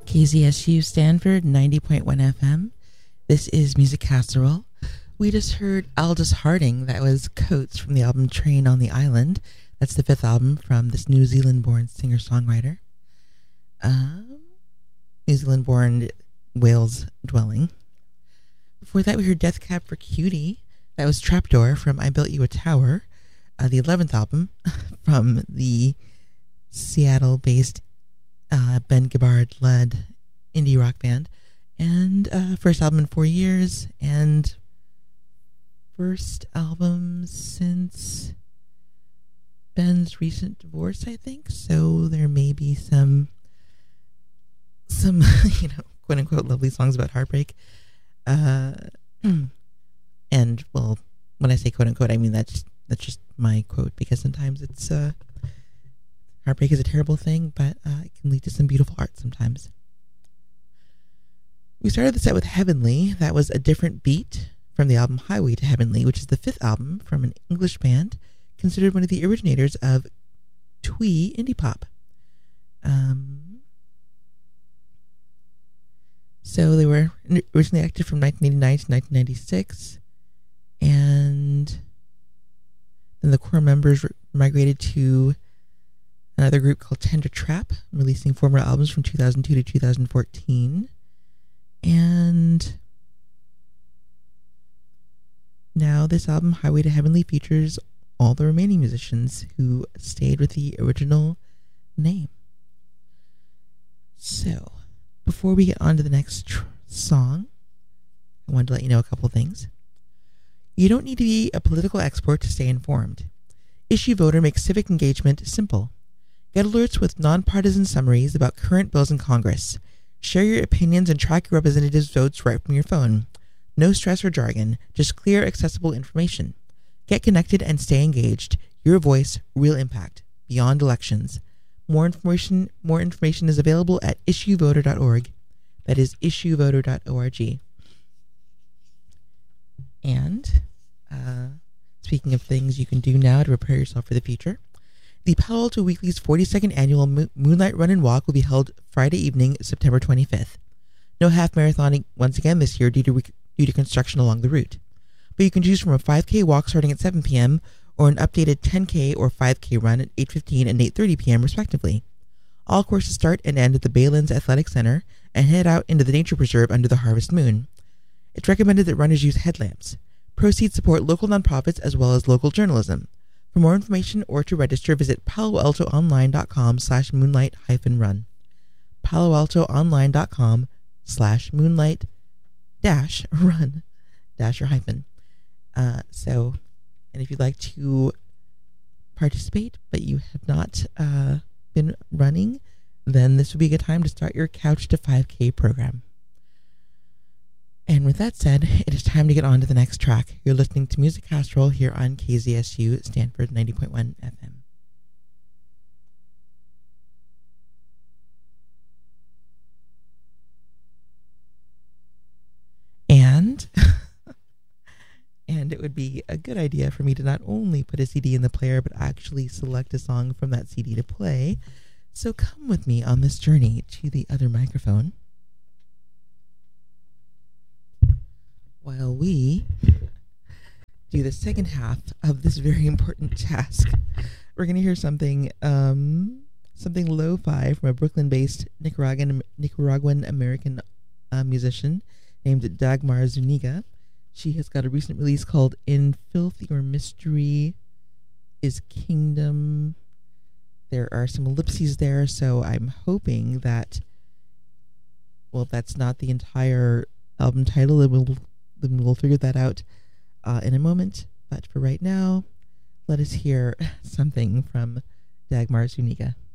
KZSU Stanford 90.1 FM. This is Music Casserole. We just heard Aldous Harding. That was Coates from the album Train on the Island. That's the fifth album from this New Zealand-born singer-songwriter. New Zealand-born Wales dwelling. Before that, we heard Death Cab for Cutie. That was Trapdoor from I Built You a Tower, the 11th album from the Seattle-based Ben Gibbard-led indie rock band, and first album in 4 years, and first album since Ben's recent divorce, I think. So there may be some quote unquote lovely songs about heartbreak. And well, when I say quote unquote, I mean that's just my quote, because sometimes it's heartbreak is a terrible thing, but it can lead to some beautiful art sometimes. We started the set with Heavenly. That was A Different Beat from the album Highway to Heavenly, which is the fifth album from an English band considered one of the originators of twee indie pop. So they were originally active from 1989 to 1996, and then the core members migrated to another group called Tender Trap, releasing 4 more albums from 2002 to 2014. And now this album, Highway to Heavenly, features all the remaining musicians who stayed with the original name. So, before we get on to the next song, I wanted to let you know a couple things. You don't need to be a political expert to stay informed. Issue Voter makes civic engagement simple. Get alerts with nonpartisan summaries about current bills in Congress. Share your opinions and track your representatives' votes right from your phone. No stress or jargon, just clear, accessible information. Get connected and stay engaged. Your voice, real impact. Beyond elections. More information is available at issuevoter.org. That is issuevoter.org. And speaking of things you can do now to prepare yourself for the future, the Palo Alto Weekly's 42nd annual Moonlight Run and Walk will be held Friday evening, September 25th. No half marathon once again this year due to construction along the route. But you can choose from a 5K walk starting at 7 p.m. or an updated 10K or 5K run at 8:15 and 8:30 p.m. respectively. All courses start and end at the Baylands Athletic Center and head out into the nature preserve under the harvest moon. It's recommended that runners use headlamps. Proceeds support local nonprofits as well as local journalism. For more information or to register, visit paloaltoonline.com/moonlight-run. paloaltoonline.com/moonlight-run dash or hyphen. And if you'd like to participate, but you have not been running, then this would be a good time to start your Couch to 5K program. And with that said, it is time to get on to the next track. You're listening to Music Casserole here on KZSU Stanford 90.1 FM. And it would be a good idea for me to not only put a CD in the player, but actually select a song from that CD to play. So come with me on this journey to the other microphone, while we do the second half of this very important task. We're going to hear something lo-fi from a Brooklyn-based Nicaraguan-American musician named Dagmar Zuniga. She has got a recent release called In Filthy or Mystery is Kingdom. There are some ellipses there, so I'm hoping that, well, that's not the entire album title. Then we'll figure that out in a moment. But for right now, let us hear something from Dagmar Zuniga.